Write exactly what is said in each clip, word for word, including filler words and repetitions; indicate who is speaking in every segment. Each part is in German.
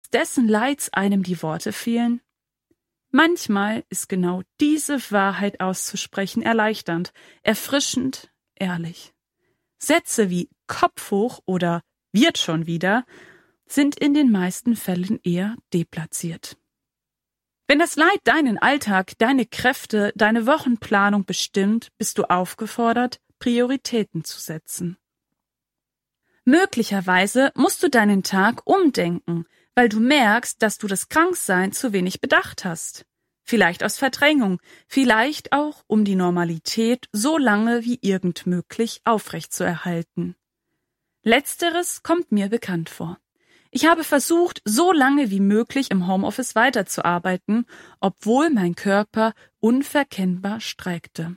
Speaker 1: trotz dessen Leids einem die Worte fehlen? Manchmal ist genau diese Wahrheit auszusprechen erleichternd, erfrischend, ehrlich. Sätze wie Kopf hoch oder wird schon wieder sind in den meisten Fällen eher deplatziert. Wenn das Leid deinen Alltag, deine Kräfte, deine Wochenplanung bestimmt, bist du aufgefordert, Prioritäten zu setzen. Möglicherweise musst du deinen Tag umdenken, weil du merkst, dass du das Kranksein zu wenig bedacht hast. Vielleicht aus Verdrängung, vielleicht auch, um die Normalität so lange wie irgend möglich aufrechtzuerhalten. Letzteres kommt mir bekannt vor. Ich habe versucht, so lange wie möglich im Homeoffice weiterzuarbeiten, obwohl mein Körper unverkennbar streikte.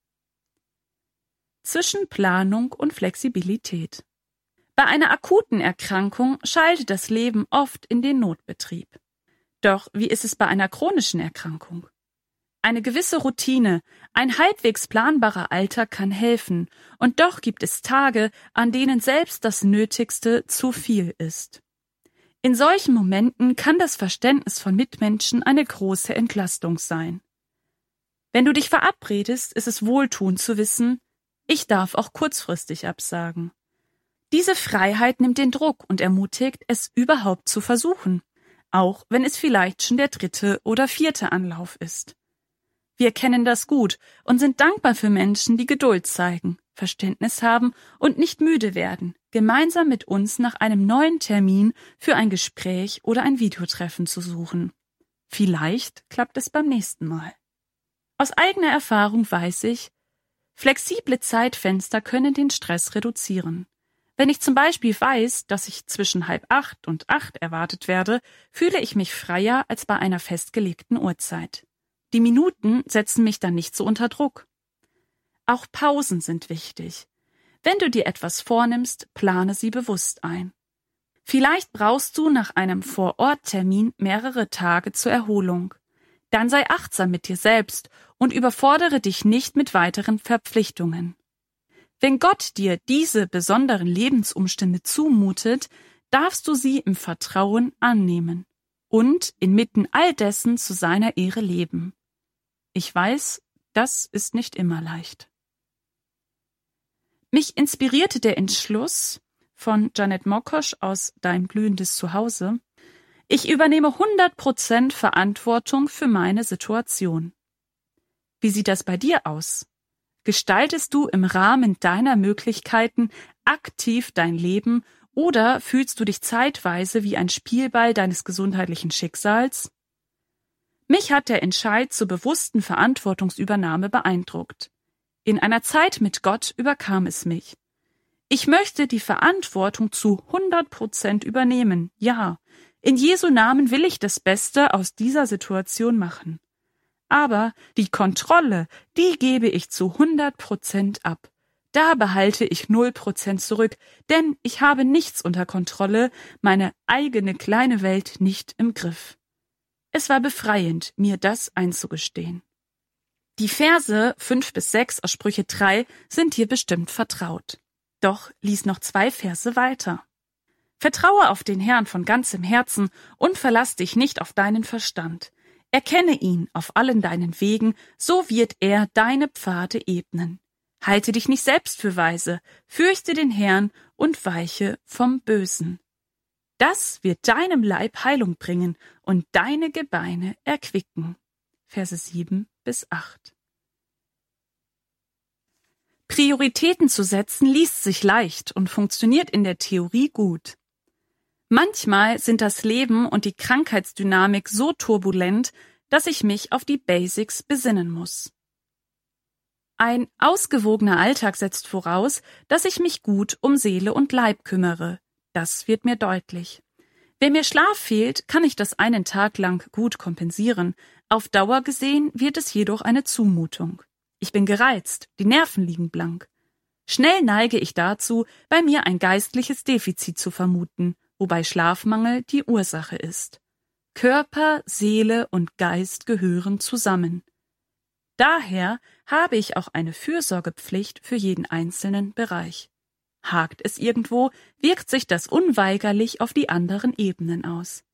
Speaker 1: Zwischen Planung und Flexibilität. Bei einer akuten Erkrankung schaltet das Leben oft in den Notbetrieb. Doch wie ist es bei einer chronischen Erkrankung? Eine gewisse Routine, ein halbwegs planbarer Alltag kann helfen, und doch gibt es Tage, an denen selbst das Nötigste zu viel ist. In solchen Momenten kann das Verständnis von Mitmenschen eine große Entlastung sein. Wenn du dich verabredest, ist es wohltuend zu wissen, ich darf auch kurzfristig absagen. Diese Freiheit nimmt den Druck und ermutigt, es überhaupt zu versuchen, auch wenn es vielleicht schon der dritte oder vierte Anlauf ist. Wir kennen das gut und sind dankbar für Menschen, die Geduld zeigen, Verständnis haben und nicht müde werden, gemeinsam mit uns nach einem neuen Termin für ein Gespräch oder ein Videotreffen zu suchen. Vielleicht klappt es beim nächsten Mal. Aus eigener Erfahrung weiß ich, flexible Zeitfenster können den Stress reduzieren. Wenn ich zum Beispiel weiß, dass ich zwischen halb acht und acht erwartet werde, fühle ich mich freier als bei einer festgelegten Uhrzeit. Die Minuten setzen mich dann nicht so unter Druck. Auch Pausen sind wichtig. Wenn du dir etwas vornimmst, plane sie bewusst ein. Vielleicht brauchst du nach einem Vor-Ort-Termin mehrere Tage zur Erholung. Dann sei achtsam mit dir selbst und überfordere dich nicht mit weiteren Verpflichtungen. Wenn Gott dir diese besonderen Lebensumstände zumutet, darfst du sie im Vertrauen annehmen und inmitten all dessen zu seiner Ehre leben. Ich weiß, das ist nicht immer leicht. Mich inspirierte der Entschluss von Janet Mokosch aus Dein blühendes Zuhause. Ich übernehme hundert Prozent Verantwortung für meine Situation. Wie sieht das bei dir aus? Gestaltest du im Rahmen deiner Möglichkeiten aktiv dein Leben oder fühlst du dich zeitweise wie ein Spielball deines gesundheitlichen Schicksals? Mich hat der Entscheid zur bewussten Verantwortungsübernahme beeindruckt. In einer Zeit mit Gott überkam es mich. Ich möchte die Verantwortung zu hundert Prozent übernehmen, ja. In Jesu Namen will ich das Beste aus dieser Situation machen. Aber die Kontrolle, die gebe ich zu hundert Prozent ab. Da behalte ich null Prozent zurück, denn ich habe nichts unter Kontrolle, meine eigene kleine Welt nicht im Griff. Es war befreiend, mir das einzugestehen. Die Verse fünf bis sechs aus Sprüche drei sind dir bestimmt vertraut. Doch lies noch zwei Verse weiter. Vertraue auf den Herrn von ganzem Herzen und verlass dich nicht auf deinen Verstand. Erkenne ihn auf allen deinen Wegen, so wird er deine Pfade ebnen. Halte dich nicht selbst für weise, fürchte den Herrn und weiche vom Bösen. Das wird deinem Leib Heilung bringen und deine Gebeine erquicken. Verse sieben bis acht. Prioritäten zu setzen liest sich leicht und funktioniert in der Theorie gut. Manchmal sind das Leben und die Krankheitsdynamik so turbulent, dass ich mich auf die Basics besinnen muss. Ein ausgewogener Alltag setzt voraus, dass ich mich gut um Seele und Leib kümmere. Das wird mir deutlich. Wenn mir Schlaf fehlt, kann ich das einen Tag lang gut kompensieren. Auf Dauer gesehen wird es jedoch eine Zumutung. Ich bin gereizt, die Nerven liegen blank. Schnell neige ich dazu, bei mir ein geistliches Defizit zu vermuten, wobei Schlafmangel die Ursache ist. Körper, Seele und Geist gehören zusammen. Daher habe ich auch eine Fürsorgepflicht für jeden einzelnen Bereich. Hakt es irgendwo, wirkt sich das unweigerlich auf die anderen Ebenen aus.